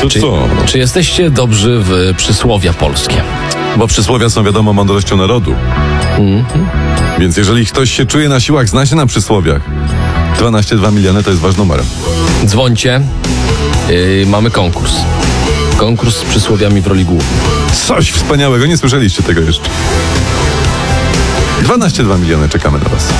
To Czy, co? czy jesteście dobrzy w przysłowia polskie? Bo przysłowia są wiadomo mądrością narodu. Więc jeżeli ktoś się czuje na siłach, zna się na przysłowiach. 12,2 miliony to jest wasz numer. Dzwońcie. Mamy konkurs. Konkurs z przysłowiami w roli głównej. Coś wspaniałego, nie słyszeliście tego jeszcze. 12,2 miliony, czekamy na was.